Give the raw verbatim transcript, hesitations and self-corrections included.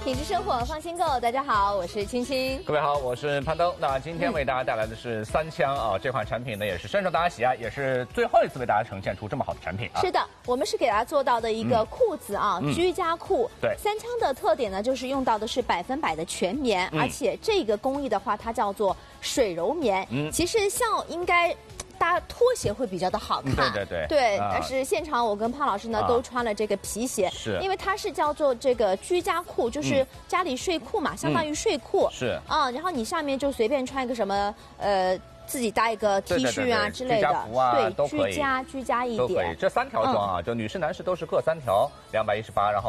品质生活放心购，大家好，我是青青。 各位好，我是攀登。那今天为大家带来的是三枪啊，这款产品呢也是深受大家喜爱，也是最后一次为大家呈现出这么好的产品啊。 是的，我们是给大家做到的一个裤子啊，嗯、居家裤。 对， 三枪的特点呢，就是用到的是百分百的全棉，嗯、而且这个工艺的话，它叫做水柔棉。嗯，其实像应该。搭拖鞋会比较的好看， 对对对， 对。 啊、 但是现场我跟胖老师呢、啊、都穿了这个皮鞋， 是因为它是叫做这个居家裤，就是家里睡裤嘛，嗯、相当于睡裤， 是啊。然后你上面就随便穿一个什么呃。自己搭一个 T 恤啊之类的， 居家服啊， 对， 都可以， 居家居家一点， 都可以。这三条装啊，嗯、就女士男士都是各三条，两百一十八，然后。